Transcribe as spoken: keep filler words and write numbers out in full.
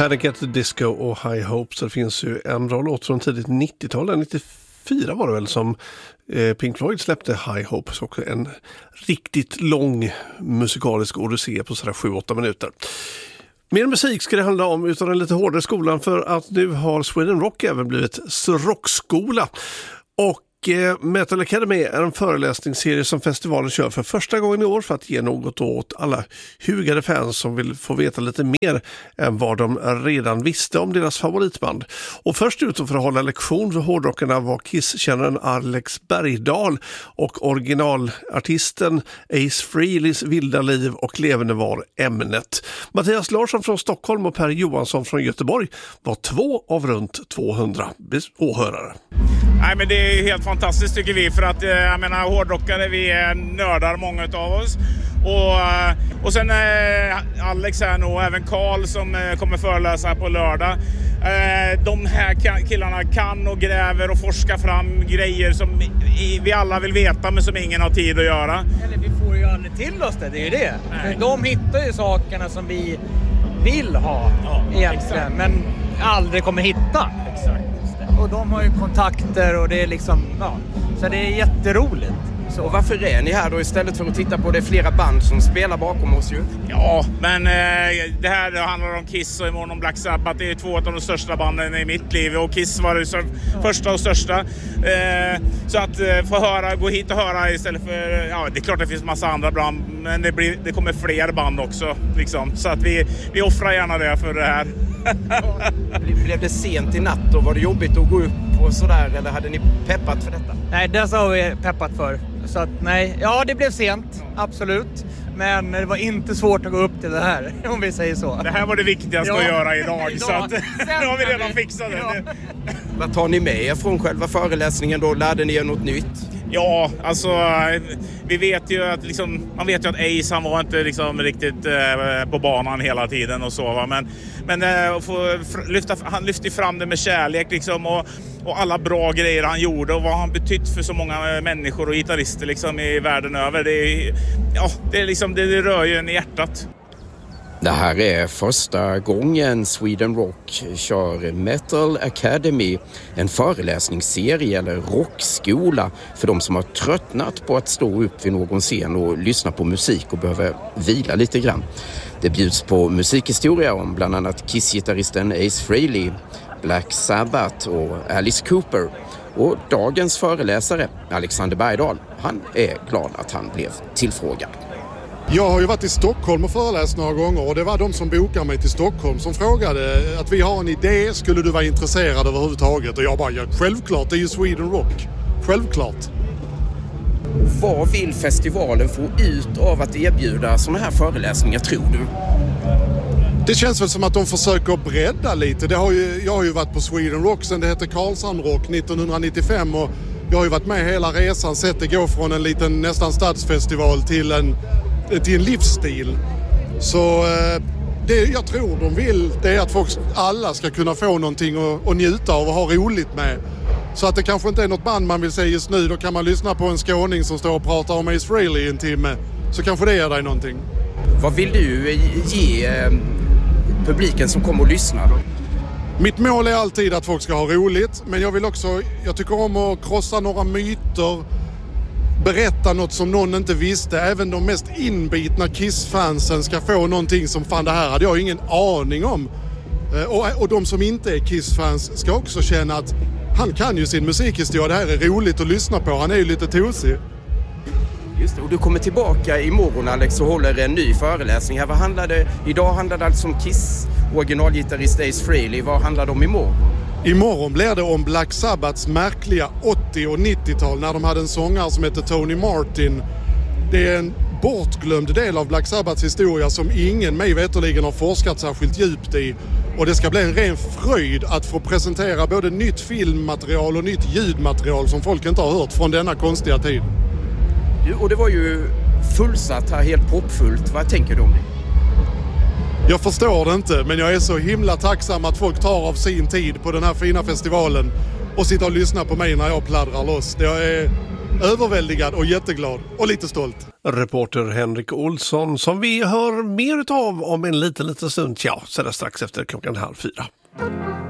Panic at the Disco och High Hopes. Det finns ju en bra låt från tidigt nittiotal, nittiofyra var det väl, som eh, Pink Floyd släppte, High Hopes, också en riktigt lång musikalisk odyssé på sådär sju åtta minuter. Mer musik ska det handla om utan den lite hårdare skolan, för att nu har Sweden Rock även blivit rockskola. Och Metal Academy är en föreläsningsserie som festivalen kör för första gången i år för att ge något åt alla hugade fans som vill få veta lite mer än vad de redan visste om deras favoritband. Och först ut för att hålla lektion för hårdrockarna var Kiss-kännaren Alex Bergdahl och originalartisten Ace Frehleys vilda liv och levande var ämnet. Mattias Larsson från Stockholm och Per Johansson från Göteborg var två av runt tvåhundra åhörare. Nej, men det är helt fantastiskt tycker vi, för att jag menar, hårdrockare, vi är nördar många av oss. Och, och sen eh, Alex här nu och även Carl som eh, kommer föreläsa här på lördag. Eh, de här killarna kan och gräver och forskar fram grejer som vi alla vill veta men som ingen har tid att göra. Eller vi får ju aldrig till oss det, det är ju det. För de hittar ju sakerna som vi vill ha, ja, egentligen, exakt, men aldrig kommer hitta. Exakt. Och de har ju kontakter och det är liksom, ja, så det är jätteroligt. Så varför är ni här då istället för att titta på det flera band som spelar bakom oss ju? Ja, men eh, det här det handlar om Kiss och imorgon om Black Sabbath. Det är två av de största banden i mitt liv och Kiss var det så, ja. första och största. Eh, så att eh, få höra, gå hit och höra istället för, ja, det är klart det finns massa andra band, men det, blir, det kommer fler band också liksom. Så att vi, vi offrar gärna det för det här. Blev det sent i natt och var det jobbigt att gå upp och sådär, eller hade ni peppat för detta? Nej, det har vi peppat för. Så att nej, ja det blev sent, absolut. Men det var inte svårt att gå upp till det här, om vi säger så. Det här var det viktigaste, ja, att göra idag, idag. Så att nu har vi redan fixat det. Ja. Vad tar ni med er från själva föreläsningen då? Lärde ni er något nytt? Ja, alltså vi vet ju att liksom, man vet ju att Ace, han var inte liksom riktigt eh, på banan hela tiden och så, va? Men, men eh, få lyfta, han lyfte fram det med kärlek liksom, och, och alla bra grejer han gjorde och vad han betytt för så många människor och gitarrister liksom i världen över. Det är, ja, det är liksom, det, det rör ju en i hjärtat. Det här är första gången Sweden Rock kör Metal Academy, en föreläsningsserie eller rockskola för de som har tröttnat på att stå upp vid någon scen och lyssna på musik och behöver vila lite grann. Det bjuds på musikhistoria om bland annat Kiss-gitarristen Ace Frehley, Black Sabbath och Alice Cooper. Och dagens föreläsare, Alexander Bergdahl, han är glad att han blev tillfrågad. Jag har ju varit i Stockholm och föreläst några gånger och det var de som bokade mig till Stockholm som frågade att vi har en idé, skulle du vara intresserad överhuvudtaget? Och jag bara, ja, självklart, det är ju Sweden Rock. Självklart. Vad vill festivalen få ut av att erbjuda sådana här föreläsningar, tror du? Det känns väl som att de försöker bredda lite. Det har ju, jag har ju varit på Sweden Rock sedan det hette Karlshamn Rock nittonhundranittiofem och jag har ju varit med hela resan, sett det gå från en liten nästan stadsfestival till en, till en livsstil. Så det jag tror de vill, det är att folk, alla ska kunna få någonting att, att njuta av och ha roligt med. Så att det kanske inte är något band man vill se just nu, då kan man lyssna på en skåning som står och pratar om Ace Frehley i en timme. Så kanske det ger dig någonting. Vad vill du ge eh, publiken som kommer och lyssnar då? Mitt mål är alltid att folk ska ha roligt, men jag vill också, jag tycker om att krossa några myter, berätta något som någon inte visste. Även de mest inbitna Kiss-fansen ska få någonting som, fan, det här hade jag ingen aning om. Och, och de som inte är Kiss-fans ska också känna att han kan ju sin musikhistoria, det här är roligt att lyssna på, han är ju lite tosig. Just det, och du kommer tillbaka imorgon, Alex, och håller en ny föreläsning här. Vad handlade, idag handlade det alltså om Kiss, originalgitarrist Ace Frehley. Vad handlar det om imorgon? Imorgon blir det om Black Sabbaths märkliga åttio- och nittiotal när de hade en sångare som heter Tony Martin. Det är en bortglömd del av Black Sabbaths historia som ingen mig veterligen har forskat särskilt djupt i. Och det ska bli en ren fröjd att få presentera både nytt filmmaterial och nytt ljudmaterial som folk inte har hört från denna konstiga tid. Du, och det var ju fullsatt här, helt proppfullt. Vad tänker du om det? Jag förstår det inte, men jag är så himla tacksam att folk tar av sin tid på den här fina festivalen och sitter och lyssnar på mig när jag pladdrar loss. Det är, överväldigad och jätteglad och lite stolt. Reporter Henrik Olsson som vi hör mer av om en liten, liten stund. Ja, så där strax efter klockan halv fyra.